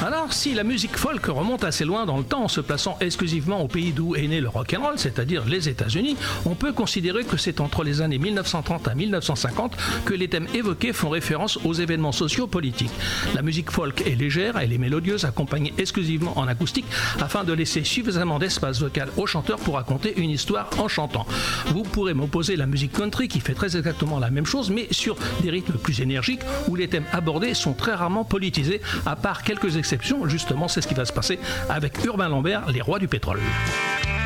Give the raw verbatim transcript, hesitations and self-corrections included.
Alors, si la musique folk remonte assez loin dans le temps en se plaçant exclusivement au pays d'où est né le rock'n'roll, c'est-à-dire les États-Unis, on peut considérer que c'est entre les années mille neuf cent trente à mille neuf cent cinquante que les thèmes évoqués font référence aux événements socio-politiques. La musique folk est légère, elle est mélodieuse, accompagnée exclusivement en acoustique, afin de laisser suffisamment d'espace vocal au chanteur pour raconter une histoire en chantant. Vous pourrez m'opposer la musique country qui fait très exactement la même chose, mais sur des rythmes plus énergiques où les thèmes abordés sont très rarement politisés, à part quelques exceptions. Justement, c'est ce qui va se passer avec Urbain Lambert, les rois du pétrole.